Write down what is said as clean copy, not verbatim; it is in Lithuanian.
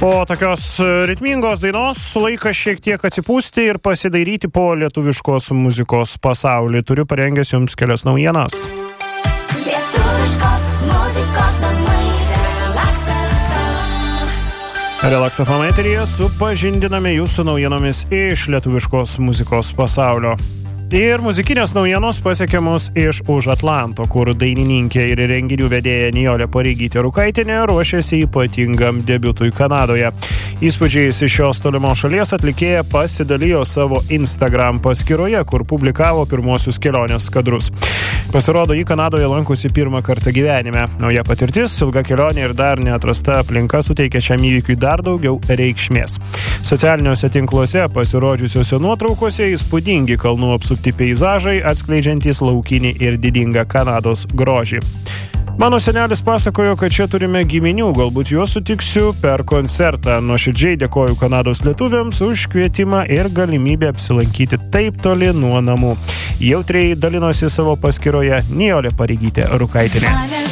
Po tokios ritmingos dainos laikas šiek tiek atsipūsti ir pasidairyti po lietuviškos muzikos pasaulį. Turiu parengęs jums kelias naujienas. Lietuviškos muzikos namai Relax FM. Relax FM eteryje supažindiname jūsų naujienomis iš lietuviškos muzikos pasaulio. Ir muzikinės naujienos pasiekė mus iš už Atlanto, kur dainininkė ir renginių vedėja Nijolė Pareigytė-Rukaitinė ruošiasi ypatingam debiutui Kanadoje. Įspūdžiais iš šios tolimos šalies atlikėja pasidalijo savo Instagram paskyroje, kur publikavo pirmosius kelionės kadrus. Pasirodo, ji Kanadoje lankosi pirmą kartą gyvenime. Nauja patirtis, ilga kelionė ir dar neatrasta aplinka suteikia šiam įvykiui dar daugiau reikšmės. Socialiniuose tinkluose pasirodžiusiuose nuotraukose įspūdingi kalnų apsupti peizažai, atskleidžiantys laukinį ir didingą Kanados grožį. Mano senelis pasakojo, kad čia turime giminių, galbūt juos sutiksiu per koncertą. Nuoširdžiai dėkoju Kanados lietuviams už kvietimą ir galimybę apsilankyti taip toli nuo namų. Jautriai dalinosi savo paskyroje Nijolė Pareigytė-Rukaitinė.